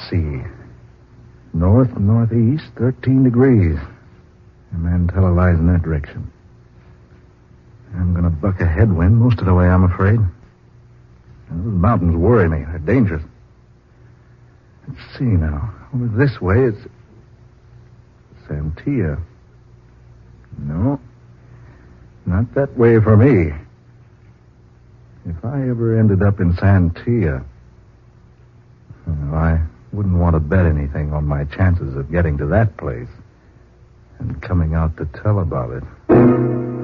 see. North-northeast, 13 degrees. A Mantella lies in that direction. I'm going to buck a headwind most of the way, I'm afraid. Those mountains worry me. They're dangerous. Let's see now. Over this way, it's Santia. No, not that way for me. If I ever ended up in Santia, I wouldn't want to bet anything on my chances of getting to that place and coming out to tell about it.